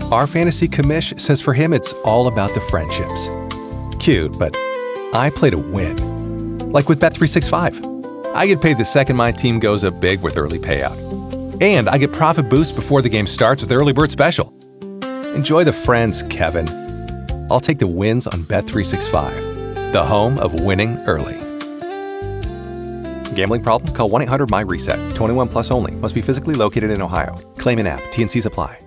Our fantasy commish says for him it's all about the friendships. Cute, but I play to win. Like with Bet365. I get paid the second my team goes up big with early payout. And I get profit boost before the game starts with Early Bird Special. Enjoy the friends, Kevin. I'll take the wins on Bet365, the home of winning early. Gambling problem? Call 1-800-MY-RESET. 21 plus only. Must be physically located in Ohio. Claim in app. T&Cs apply.